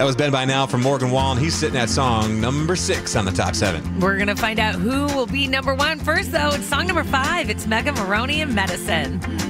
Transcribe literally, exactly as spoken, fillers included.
That was Ben By Now from Morgan Wallen. He's sitting at song number six on the top seven. We're going to find out who will be number one. First, though, it's song number five. It's Mega Maroney and Medicine.